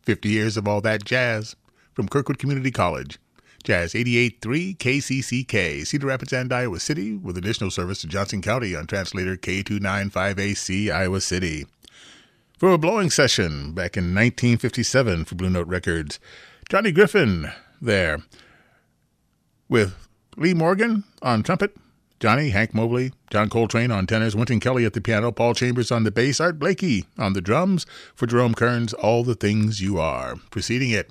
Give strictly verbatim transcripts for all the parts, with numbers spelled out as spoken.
fifty years of all that jazz from Kirkwood Community College. Jazz eighty-eight point three K C C K, Cedar Rapids and Iowa City, with additional service to Johnson County on translator K two ninety-five A C, Iowa City. For a blowing session back in nineteen fifty-seven for Blue Note Records, Johnny Griffin there with Lee Morgan on trumpet, Johnny, Hank Mobley, John Coltrane on tenors, Wynton Kelly at the piano, Paul Chambers on the bass, Art Blakey on the drums, for Jerome Kern's All the Things You Are. Preceding it,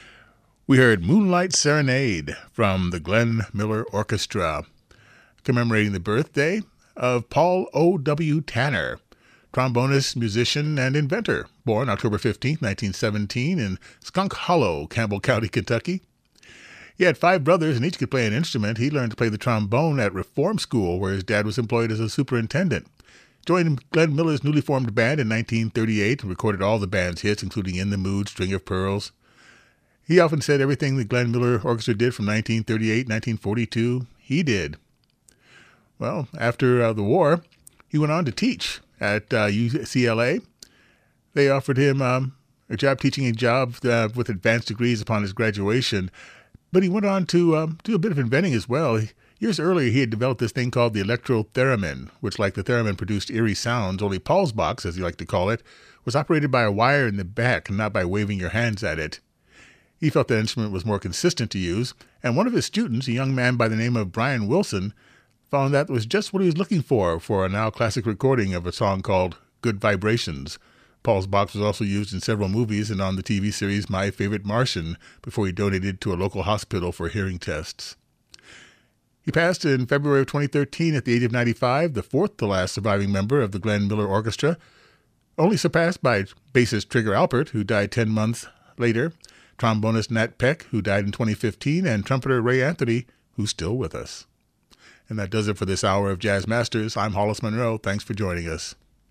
we heard Moonlight Serenade from the Glenn Miller Orchestra, commemorating the birthday of Paul O W. Tanner, trombonist, musician, and inventor, born October fifteenth, nineteen seventeen, in Skunk Hollow, Campbell County, Kentucky. He had five brothers, and each could play an instrument. He learned to play the trombone at Reform School, where his dad was employed as a superintendent. Joined Glenn Miller's newly formed band in nineteen thirty-eight and recorded all the band's hits, including In the Mood, String of Pearls. He often said everything the Glenn Miller Orchestra did from nineteen thirty-eight to nineteen forty-two, he did. Well, after uh, the war, he went on to teach at uh, U C L A. They offered him um, a job teaching a job uh, with advanced degrees upon his graduation. But he went on to um, do a bit of inventing as well. Years earlier, he had developed this thing called the electro-theremin, which, like the theremin, produced eerie sounds, only Paul's box, as he liked to call it, was operated by a wire in the back and not by waving your hands at it. He felt the instrument was more consistent to use, and one of his students, a young man by the name of Brian Wilson, found that was just what he was looking for for a now classic recording of a song called Good Vibrations. Paul's box was also used in several movies and on the T V series My Favorite Martian before he donated to a local hospital for hearing tests. He passed in February of twenty thirteen at the age of ninety-five, the fourth to last surviving member of the Glenn Miller Orchestra, only surpassed by bassist Trigger Alpert, who died ten months later, trombonist Nat Peck, who died in twenty fifteen, and trumpeter Ray Anthony, who's still with us. And that does it for this hour of Jazz Masters. I'm Hollis Monroe. Thanks for joining us.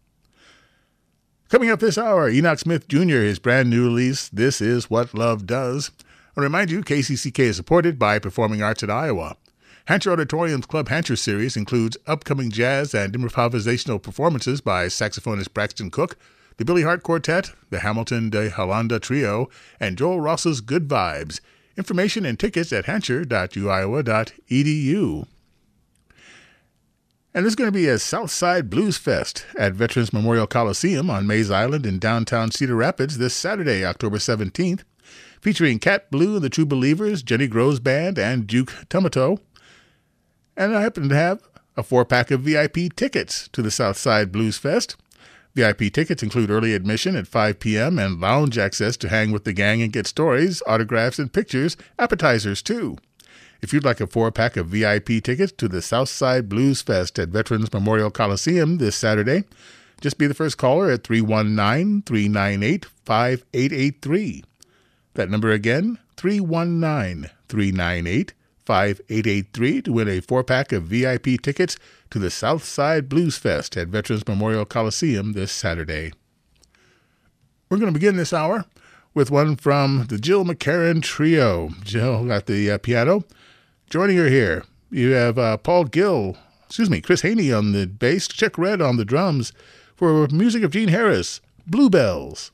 Coming up this hour, Enoch Smith Junior, his brand new release, This Is What Love Does. I remind you, K C C K is supported by Performing Arts at Iowa. Hancher Auditorium's Club Hancher series includes upcoming jazz and improvisational performances by saxophonist Braxton Cook, the Billy Hart Quartet, the Hamilton de Hollanda Trio, and Joel Ross's Good Vibes. Information and tickets at hancher dot u iowa dot e d u. And there's going to be a Southside Blues Fest at Veterans Memorial Coliseum on Mays Island in downtown Cedar Rapids this Saturday, October seventeenth, featuring Cat Blue and the True Believers, Jenny Groves Band, and Duke Tomato. And I happen to have a four-pack of V I P tickets to the Southside Blues Fest. V I P tickets include early admission at five p.m. and lounge access to hang with the gang and get stories, autographs, and pictures, appetizers too. If you'd like a four-pack of V I P tickets to the Southside Blues Fest at Veterans Memorial Coliseum this Saturday, just be the first caller at three one nine, three nine eight, five eight eight three. That number again, three one nine, three nine eight, five eight eight three to win a four-pack of V I P tickets to the Southside Blues Fest at Veterans Memorial Coliseum this Saturday. We're going to begin this hour with one from the Jill McCarran Trio. Jill at the uh, piano. Joining her here, you have uh, Paul Gill, excuse me, Chris Haney on the bass, Chick Red on the drums, for music of Gene Harris, Bluebells.